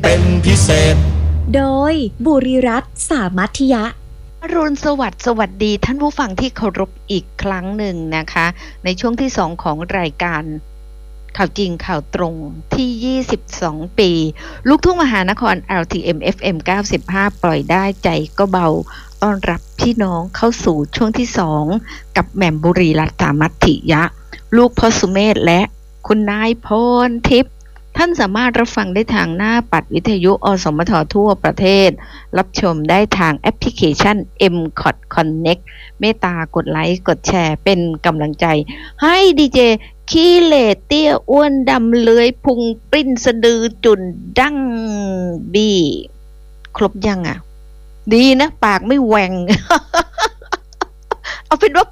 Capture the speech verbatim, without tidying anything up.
เป็นพิเศษโดยบุรีรัตน์สามัธยะอรุณสวัสดิ์สวัสดีท่านผู้ฟังที่เคารพอีกครั้งหนึ่งนะคะในช่วงที่สองของรายการข่าวจริงข่าวตรงที่ยี่สิบสองปีลูกทุ่งมหานคร แอล ที เอ็ม เอฟ เอ็ม เก้าสิบห้า ปล่อยได้ใจก็เบาต้อนรับพี่น้องเข้าสู่ช่วงที่สองกับแหม่มบุรีรัตน์สามัธยะลูกพ่อสุเมธและคุณนายพรทิพย์ท่านสามารถรับฟังได้ทางหน้าปัดวิทยุอสมททั่วประเทศรับชมได้ทางแอปพลิเคชัน เอ็ม คอท Connect เมตตากดไลค์กดแชร์เป็นกำลังใจให้ดีเจขี้เหร่เตี้ยอ้วนดำเลื้อยพุงปริ้นสะดือจุนดั้งบี้ครบยังอ่ะดีนะปากไม่แหว่ง เอาเป็นว่า